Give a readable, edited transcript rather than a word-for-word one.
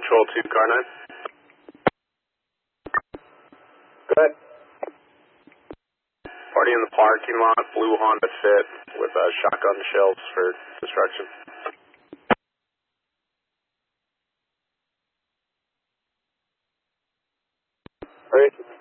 Patrol 2, car 9. Good. Party in the parking lot, blue Honda Fit with shotgun shells for destruction. All right.